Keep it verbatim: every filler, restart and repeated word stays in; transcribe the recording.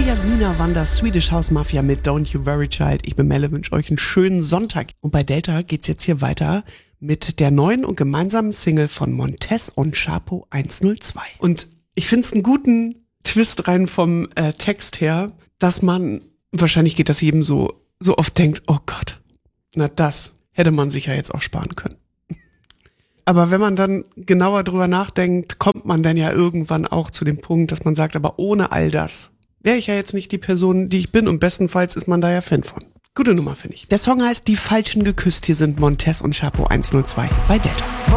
Jasmina Wanders, Swedish House Mafia mit Don't You Worry Child. Ich bin Melle, wünsche euch einen schönen Sonntag. Und bei Delta geht's jetzt hier weiter mit der neuen und gemeinsamen Single von Montez und Chapo hundertzwei. Und ich finde es einen guten Twist rein vom äh, Text her, dass man, wahrscheinlich geht das jedem so, so oft denkt, oh Gott, na das hätte man sich ja jetzt auch sparen können. Aber wenn man dann genauer drüber nachdenkt, kommt man dann ja irgendwann auch zu dem Punkt, dass man sagt, aber ohne all das wäre ich ja jetzt nicht die Person, die ich bin, und bestenfalls ist man da ja Fan von. Gute Nummer, finde ich. Der Song heißt Die Falschen geküsst. Hier sind Montez und Chapo hundertzwei bei Delta.